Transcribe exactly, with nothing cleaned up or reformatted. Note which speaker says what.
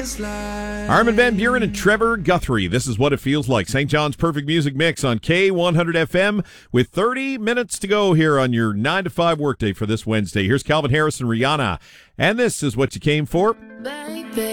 Speaker 1: Armin van Buren and Trevor Guthrie. This is what it feels like. Saint John's Perfect Music Mix on K one hundred F M with thirty minutes to go here on your nine to five workday for this Wednesday. Here's Calvin Harris and Rihanna. And this is what you came for.